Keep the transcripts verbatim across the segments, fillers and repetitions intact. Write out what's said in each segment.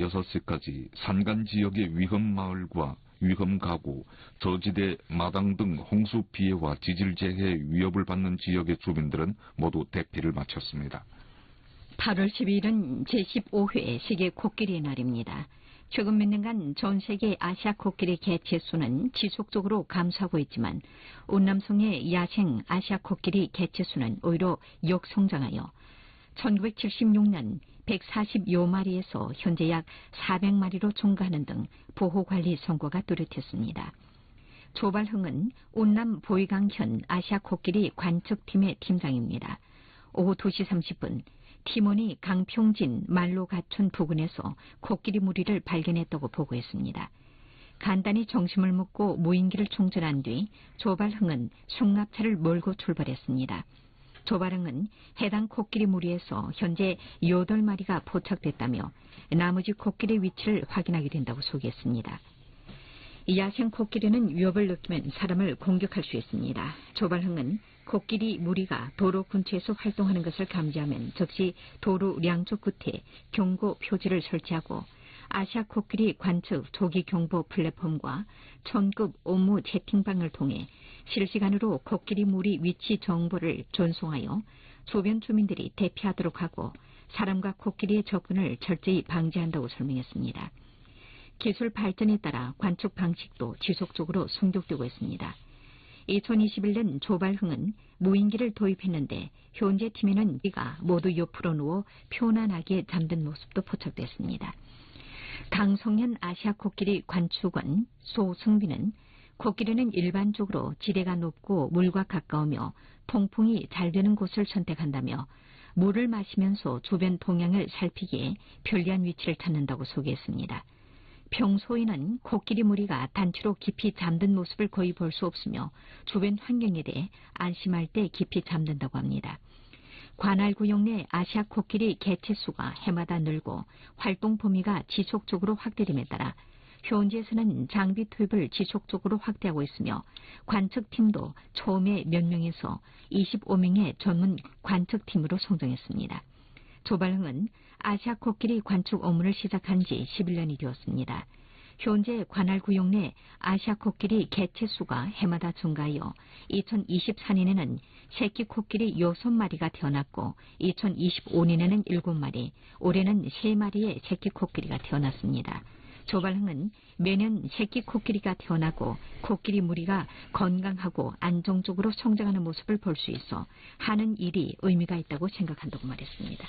여섯 시까지 산간 지역의 위험마을과 위험가구, 저지대 마당 등 홍수 피해와 지질 재해 위협을 받는 지역의 주민들은 모두 대피를 마쳤습니다. 팔월 십이일은 제십오 회 세계 코끼리의 날입니다. 최근 몇 년간 전 세계 아시아 코끼리 개체 수는 지속적으로 감소하고 있지만 운남성의 야생 아시아 코끼리 개체 수는 오히려 역성장하여 천구백칠십육 년 백사십여 마리에서 현재 약 사백 마리로 증가하는 등 보호관리 성과가 뚜렷했습니다. 조발흥은 운남 보이강현 아시아 코끼리 관측팀의 팀장입니다. 오후 두 시 삼십 분 팀원이 강평진 말로가촌 부근에서 코끼리 무리를 발견했다고 보고했습니다. 간단히 정심을 묻고 무인기를 충전한 뒤 조발흥은 승합차를 몰고 출발했습니다. 조발흥은 해당 코끼리 무리에서 현재 여덟 마리가 포착됐다며 나머지 코끼리 위치를 확인하게 된다고 소개했습니다. 야생 코끼리는 위협을 느끼면 사람을 공격할 수 있습니다. 조발흥은 코끼리 무리가 도로 근처에서 활동하는 것을 감지하면 즉시 도로 양쪽 끝에 경고 표지를 설치하고 아시아 코끼리 관측 조기 경보 플랫폼과 천급 업무 채팅방을 통해 실시간으로 코끼리 무리 위치 정보를 전송하여 주변 주민들이 대피하도록 하고 사람과 코끼리의 접근을 철저히 방지한다고 설명했습니다. 기술 발전에 따라 관측 방식도 지속적으로 성숙되고 있습니다. 이천이십일 년 조발흥은 무인기를 도입했는데 현재 팀에는 이가 모두 옆으로 누워 편안하게 잠든 모습도 포착됐습니다. 강성현 아시아 코끼리 관축원 소승비는 코끼리는 일반적으로 지대가 높고 물과 가까우며 통풍이 잘 되는 곳을 선택한다며 물을 마시면서 주변 동향을 살피기에 편리한 위치를 찾는다고 소개했습니다. 평소에는 코끼리 무리가 단체로 깊이 잠든 모습을 거의 볼 수 없으며 주변 환경에 대해 안심할 때 깊이 잠든다고 합니다. 관할구역 내 아시아 코끼리 개체 수가 해마다 늘고 활동 범위가 지속적으로 확대됨에 따라 현지에서는 장비 투입을 지속적으로 확대하고 있으며 관측팀도 처음에 몇 명에서 이십오 명의 전문 관측팀으로 성장했습니다. 조발흥은 아시아 코끼리 관측 업무를 시작한 지 십일 년이 되었습니다. 현재 관할구역 내 아시아 코끼리 개체 수가 해마다 증가하여 이천이십사 년에는 새끼 코끼리 여섯 마리가 태어났고 이천이십오 년에는 일곱 마리, 올해는 세 마리의 새끼 코끼리가 태어났습니다. 조발흥은 매년 새끼 코끼리가 태어나고 코끼리 무리가 건강하고 안정적으로 성장하는 모습을 볼 수 있어 하는 일이 의미가 있다고 생각한다고 말했습니다.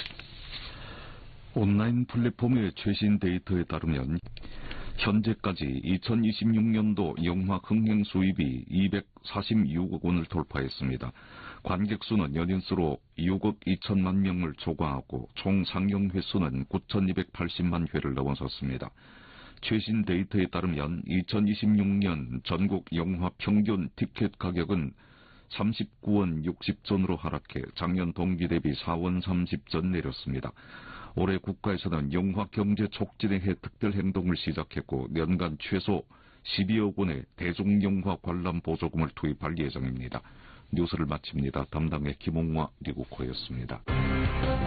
온라인 플랫폼의 최신 데이터에 따르면 현재까지 이천이십육 년도 영화 흥행 수입이 이백사십육억 원을 돌파했습니다. 관객 수는 연인수로 육억 이천만 명을 초과하고 총 상영 횟수는 구천이백팔십만 회를 넘어섰습니다. 최신 데이터에 따르면 이천이십육 년 전국 영화 평균 티켓 가격은 삼십구 원 육십 전으로 하락해 작년 동기 대비 사 원 삼십 전 내렸습니다. 올해 국가에서는 영화 경제 촉진에 해 특별 행동을 시작했고 연간 최소 십이억 원의 대중영화 관람 보조금을 투입할 예정입니다. 뉴스를 마칩니다. 담당의 김홍화 리구커였습니다.